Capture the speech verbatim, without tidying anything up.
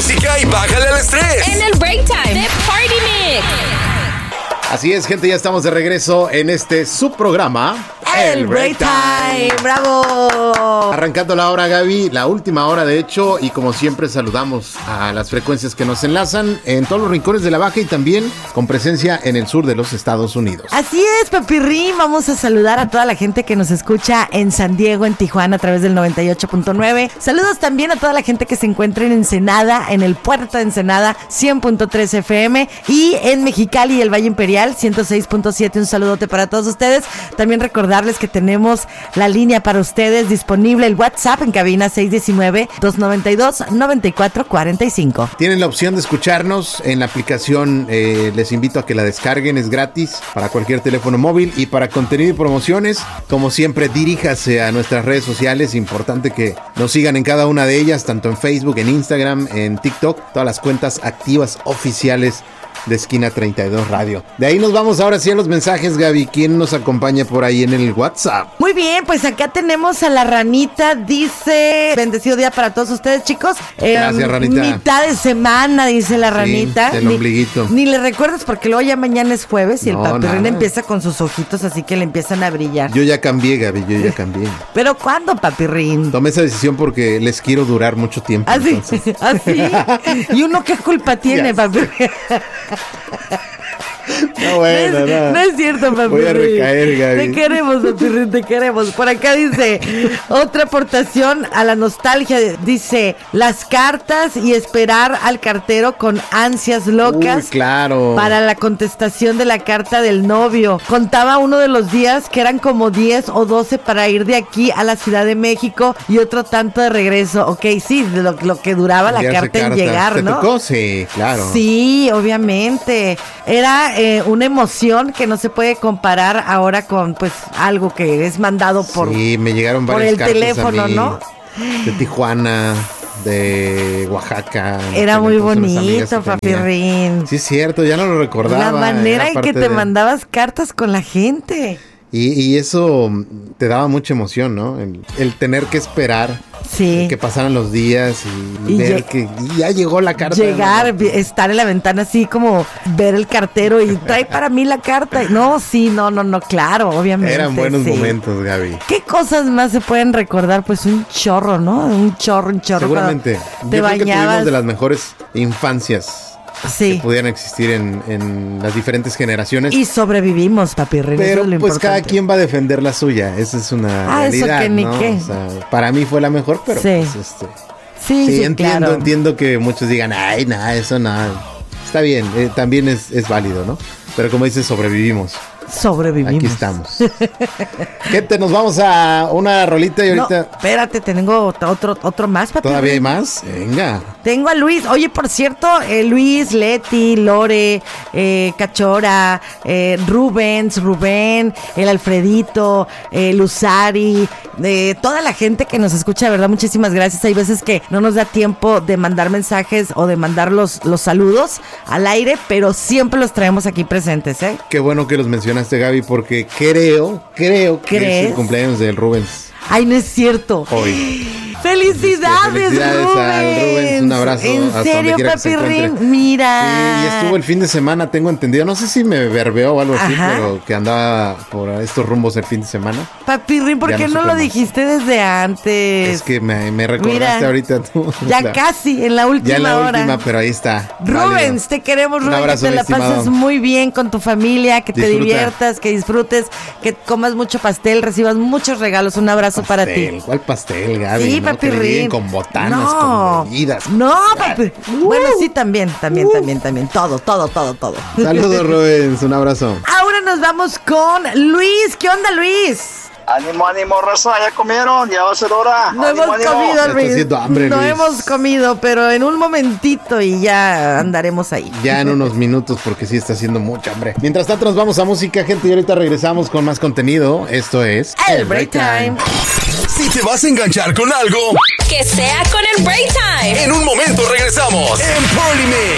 música y bájale el estrés. En el Break Time de Party Mix. Así es, gente, ya estamos de regreso en este subprograma. El Break Time, bravo. Arrancando la hora, Gaby, la última hora de hecho, y como siempre saludamos a las frecuencias que nos enlazan en todos los rincones de la Baja y también con presencia en el sur de los Estados Unidos. Así es, Papirrín, vamos a saludar a toda la gente que nos escucha en San Diego, en Tijuana, a través del noventa y ocho punto nueve. Saludos también a toda la gente que se encuentra en Ensenada, en el puerto de Ensenada, cien punto tres F M, y en Mexicali y el Valle Imperial, ciento seis punto siete. Un saludote para todos ustedes. También recordar que tenemos la línea para ustedes disponible, el WhatsApp en cabina seis uno nueve, dos nueve dos, nueve cuatro cuatro cinco. Tienen la opción de escucharnos en la aplicación, eh, les invito a que la descarguen, es gratis para cualquier teléfono móvil. Y para contenido y promociones, como siempre, diríjase a nuestras redes sociales. Importante que nos sigan en cada una de ellas, tanto en Facebook, en Instagram, en TikTok, todas las cuentas activas oficiales de Esquina treinta y dos Radio. De ahí nos vamos ahora sí a los mensajes, Gaby. ¿Quién nos acompaña por ahí en el WhatsApp? Muy bien, pues acá tenemos a la Ranita. Dice, bendecido día para todos ustedes, chicos. Gracias, eh, Ranita. Mitad de semana, dice la Ranita. Sí, el ni, ombliguito. Ni le recuerdas porque luego ya mañana es jueves y no, el Papirrín nada. empieza con sus ojitos, así que le empiezan a brillar. Yo ya cambié, Gaby, yo ya cambié. ¿Pero cuándo, Papirrín? Tomé esa decisión porque les quiero durar mucho tiempo. ¿Así? ¿Así? ¿Y uno qué culpa tiene, Papirrín? No, bueno, no, es, no. no es cierto, Papirrín. Voy a recaer, Gaby. Te queremos, Papirrín, te queremos. Por acá dice, otra aportación a la nostalgia. Dice, las cartas y esperar al cartero con ansias locas. Uy, claro. Para la contestación de la carta del novio. Contaba uno de los días que eran como diez o doce para ir de aquí a la Ciudad de México y otro tanto de regreso. Ok, sí, lo, lo que duraba la carta en llegar, ¿Te ¿no? tocó? Sí, claro. Sí, obviamente. Era eh, una emoción que no se puede comparar ahora con pues algo que es mandado por, sí, me llegaron por varias el cartas teléfono, a mí, ¿no? De Tijuana, de Oaxaca. Era muy bonito, Papirrín. Sí, es cierto, ya no lo recordaba. La manera en que te de... mandabas cartas con la gente. Y, y eso te daba mucha emoción, ¿no? El, el tener que esperar. Sí. Que pasaran los días y, y ver que ya llegó la carta. Llegar, ¿no? Estar en la ventana así como ver el cartero y trae para mí la carta. No, sí, no, no, no, claro, obviamente. Eran buenos sí. momentos, Gaby. ¿Qué cosas más se pueden recordar? Pues un chorro, ¿no? Un chorro, un chorro. Seguramente. Te Yo bañabas. creo que tuvimos de las mejores infancias. Sí. Que pudieran existir en, en las diferentes generaciones. Y sobrevivimos, Papirrín. Pero eso es lo pues importante. cada quien va a defender la suya. Esa es una ah, realidad, eso que ni ¿no? qué. O sea, para mí fue la mejor, pero sí. pues este... Sí, sí, sí, entiendo, claro. entiendo que muchos digan, ay, nada, eso nada. Está bien, eh, también es, es válido, ¿no? Pero como dices, sobrevivimos. Sobrevivimos. Aquí estamos. Gente, nos vamos a una rolita y ahorita... No, espérate, tengo otro, otro más, Papirrín. ¿Todavía hay más? Venga. Tengo a Luis. Oye, por cierto, eh, Luis, Leti, Lore, eh, Cachora, eh, Rubens, Rubén, el Alfredito, eh, Luzari, eh, toda la gente que nos escucha, de verdad, muchísimas gracias. Hay veces que no nos da tiempo de mandar mensajes o de mandar los, los saludos al aire, pero siempre los traemos aquí presentes, ¿eh? Qué bueno que los mencionaste, Gaby, porque creo, creo que ¿Crees? es el cumpleaños del Rubens. Ay, no es cierto. Hoy. ¡Felicidades, Felicidades Rubens! al Rubens, un abrazo. ¿En hasta serio, donde quiera que se Papirrín? encuentre. Mira. Sí, y estuvo el fin de semana, tengo entendido. No sé si me verbeó o algo así, Ajá. pero que andaba por estos rumbos el fin de semana. Papirrín, ¿por Ya qué no no, supe lo más. dijiste desde antes? Es que me, me recordaste Mira, ahorita tú. Ya La- casi, en la última Ya en la hora. última, pero ahí está. Rubens, Válido. te queremos, Un Rubens, abrazo, que te mi la estimado. pases muy bien con tu familia, que te Disfruta. diviertas, que disfrutes, que comas mucho pastel, recibas muchos regalos. Un abrazo para Pastel, ti. ¿cuál pastel, Gaby? Sí, ¿no? Que le Papirrín. lleguen con botanas, No, con bebidas. no, papi. Uh. Bueno, sí, también, también, también, también. Todo, todo, todo, todo. Saludos, Rubens, un abrazo. Ahora nos vamos con Luis. ¿Qué onda, Luis? Ánimo, ánimo, raza, ya comieron, ya va a ser hora. No ánimo, hemos ánimo. comido, Ya está Luis. haciendo hambre, no Luis. hemos comido, pero en un momentito y ya andaremos ahí. Ya en unos minutos, porque sí está haciendo mucha hambre. Mientras tanto, nos vamos a música, gente, y ahorita regresamos con más contenido. Esto es El Break Time. Si te vas a enganchar con algo, Que sea con el Break Time. en un momento regresamos en Party Mix.